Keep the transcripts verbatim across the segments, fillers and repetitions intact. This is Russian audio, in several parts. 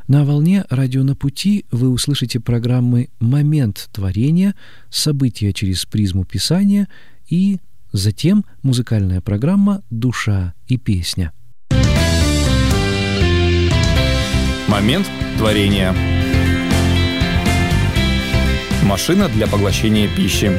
На волне «Радио на пути» вы услышите программы «Момент творения», «События через призму Писания» и затем музыкальная программа «Душа и песня». Момент творения. Машина для поглощения пищи.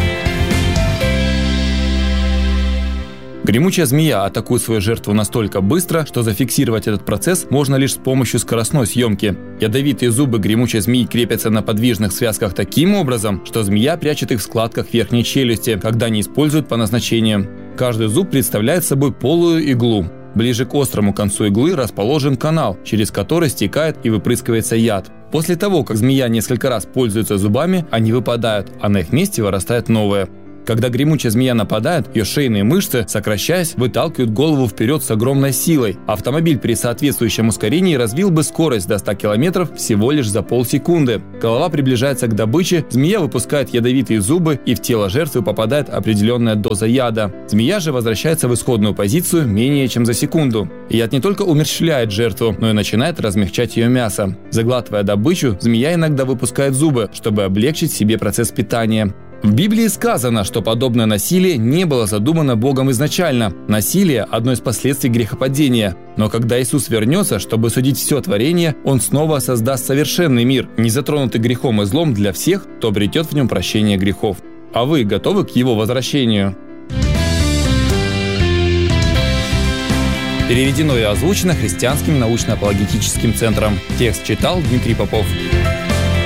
Гремучая змея атакует свою жертву настолько быстро, что зафиксировать этот процесс можно лишь с помощью скоростной съемки. Ядовитые зубы гремучей змеи крепятся на подвижных связках таким образом, что змея прячет их в складках верхней челюсти, когда не использует по назначению. Каждый зуб представляет собой полую иглу. Ближе к острому концу иглы расположен канал, через который стекает и выпрыскивается яд. После того, как змея несколько раз пользуется зубами, они выпадают, а на их месте вырастает новое. Когда гремучая змея нападает, ее шейные мышцы, сокращаясь, выталкивают голову вперед с огромной силой. Автомобиль при соответствующем ускорении развил бы скорость до ста километров всего лишь за полсекунды. Голова приближается к добыче, змея выпускает ядовитые зубы, и в тело жертвы попадает определенная доза яда. Змея же возвращается в исходную позицию менее чем за секунду. Яд не только умерщвляет жертву, но и начинает размягчать ее мясо. Заглатывая добычу, змея иногда выпускает зубы, чтобы облегчить себе процесс питания. В Библии сказано, что подобное насилие не было задумано Богом изначально. Насилие – одно из последствий грехопадения. Но когда Иисус вернется, чтобы судить все творение, Он снова создаст совершенный мир, не затронутый грехом и злом для всех, кто обретет в нем прощение грехов. А вы готовы к Его возвращению? Переведено и озвучено Христианским научно-апологетическим центром. Текст читал Дмитрий Попов.